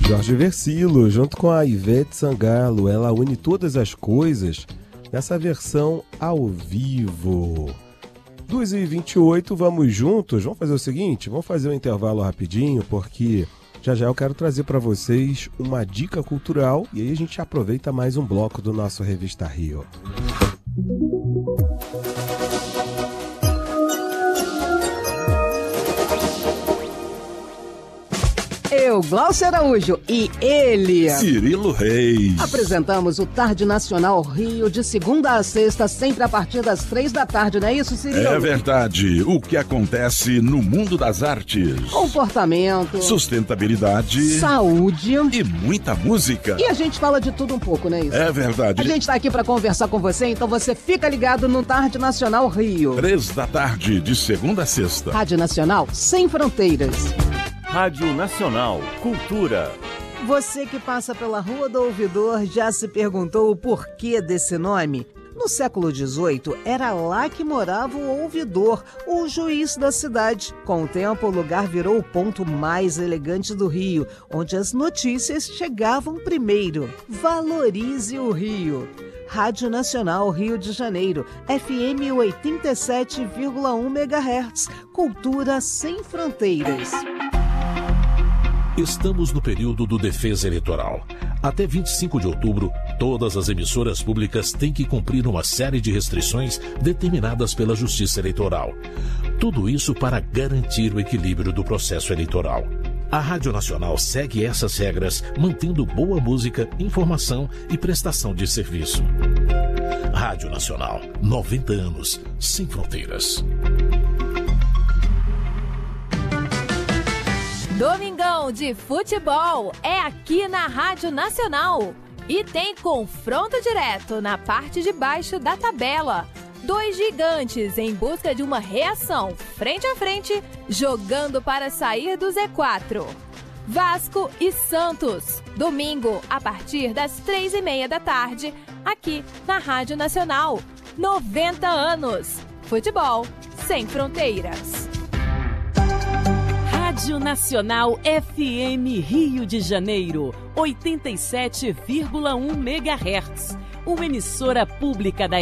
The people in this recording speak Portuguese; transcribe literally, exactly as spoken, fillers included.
Jorge Versilo, junto com a Ivete Sangalo, ela une todas as coisas nessa versão ao vivo. duas e vinte e oito, vamos juntos, vamos fazer o seguinte, vamos fazer um intervalo rapidinho, porque já já eu quero trazer para vocês uma dica cultural e aí a gente aproveita mais um bloco do nosso Revista Rio. Eu, Glaucio Araújo, e ele, Cirilo Reis. Apresentamos o Tarde Nacional Rio de segunda a sexta, sempre a partir das três da tarde, não é isso, Cirilo? É verdade. O que acontece no mundo das artes. Comportamento, sustentabilidade, saúde e muita música. E a gente fala de tudo um pouco, não é isso? É verdade. A gente tá aqui para conversar com você, então você fica ligado no Tarde Nacional Rio. Três da tarde, de segunda a sexta. Rádio Nacional Sem Fronteiras. Rádio Nacional Cultura. Você que passa pela Rua do Ouvidor já se perguntou o porquê desse nome? No século dezoito, era lá que morava o ouvidor, o juiz da cidade. Com o tempo, o lugar virou o ponto mais elegante do Rio, onde as notícias chegavam primeiro. Valorize o Rio. Rádio Nacional Rio de Janeiro, F M oitenta e sete vírgula um megahertz. Cultura sem fronteiras. Estamos no período do Defesa Eleitoral. Até vinte e cinco de outubro, todas as emissoras públicas têm que cumprir uma série de restrições determinadas pela Justiça Eleitoral. Tudo isso para garantir o equilíbrio do processo eleitoral. A Rádio Nacional segue essas regras, mantendo boa música, informação e prestação de serviço. Rádio Nacional, noventa anos, sem fronteiras. Domingão de futebol é aqui na Rádio Nacional. E tem confronto direto na parte de baixo da tabela. Dois gigantes em busca de uma reação frente a frente, jogando para sair do Z quatro. Vasco e Santos, domingo a partir das três e meia da tarde, aqui na Rádio Nacional. noventa anos. Futebol sem fronteiras. Rádio Nacional F M Rio de Janeiro, oitenta e sete vírgula um megahertz. Uma emissora pública da